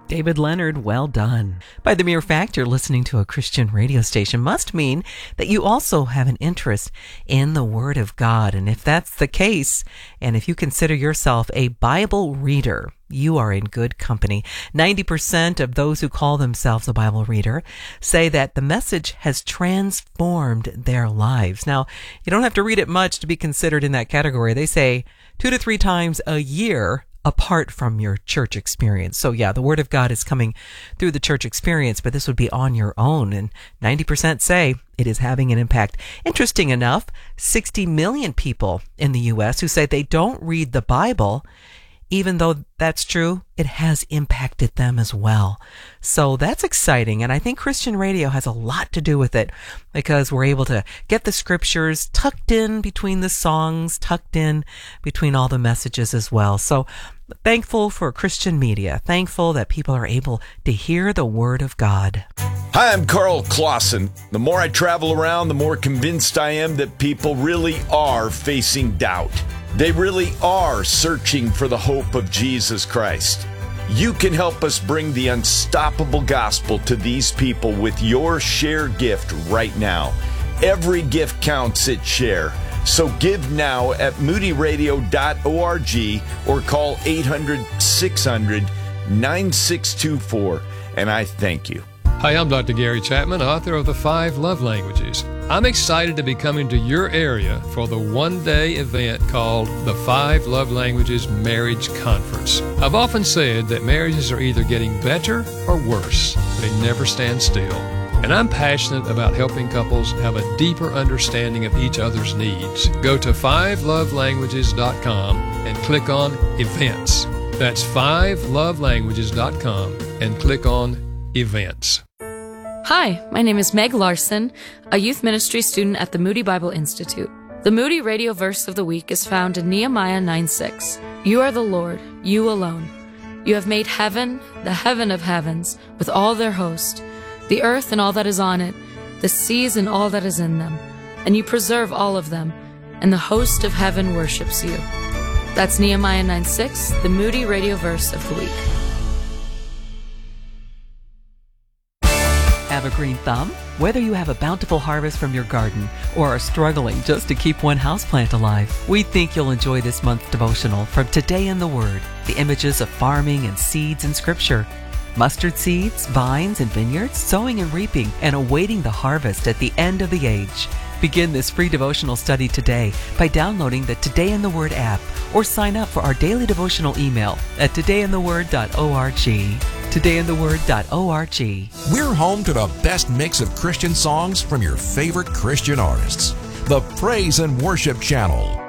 David Leonard, well done. By the mere fact you're listening to a Christian radio station must mean that you also have an interest in the Word of God. And if that's the case, and if you consider yourself a Bible reader, you are in good company. 90% of those who call themselves a Bible reader say that the message has transformed their lives. Now, you don't have to read it much to be considered in that category. They say 2 to 3 times a year apart from your church experience. So yeah, the Word of God is coming through the church experience, but this would be on your own. And 90% say it is having an impact. Interesting enough, 60 million people in the U.S. who say they don't read the Bible. Even though that's true, it has impacted them as well. So that's exciting. And I think Christian radio has a lot to do with it because we're able to get the scriptures tucked in between the songs, tucked in between all the messages as well. So thankful for Christian media. Thankful that people are able to hear the Word of God. Hi, I'm Carl Clausen. The more I travel around, the more convinced I am that people really are facing doubt. They really are searching for the hope of Jesus Christ. You can help us bring the unstoppable gospel to these people with your Share gift right now. Every gift counts at Share. So give now at moodyradio.org or call 800-600-9624. And I thank you. Hi, I'm Dr. Gary Chapman, author of The 5 Love Languages. I'm excited to be coming to your area for the one-day event called the 5 Love Languages Marriage Conference. I've often said that marriages are either getting better or worse. They never stand still. And I'm passionate about helping couples have a deeper understanding of each other's needs. Go to 5lovelanguages.com and click on Events. That's 5lovelanguages.com and click on Events. Hi, my name is Meg Larson, a youth ministry student at the Moody Bible Institute. The Moody Radio Verse of the Week is found in Nehemiah 9:6. You are the Lord, you alone. You have made heaven, the heaven of heavens, with all their host, the earth and all that is on it, the seas and all that is in them, and you preserve all of them, and the host of heaven worships you. That's Nehemiah 9:6, the Moody Radio Verse of the Week. Have a green thumb? Whether you have a bountiful harvest from your garden or are struggling just to keep one houseplant alive, we think you'll enjoy this month's devotional from Today in the Word, the images of farming and seeds in Scripture. Mustard seeds, vines, and vineyards, sowing and reaping, and awaiting the harvest at the end of the age. Begin this free devotional study today by downloading the Today in the Word app or sign up for our daily devotional email at todayintheword.org. todayintheword.org. We're home to the best mix of Christian songs from your favorite Christian artists. The Praise and Worship Channel.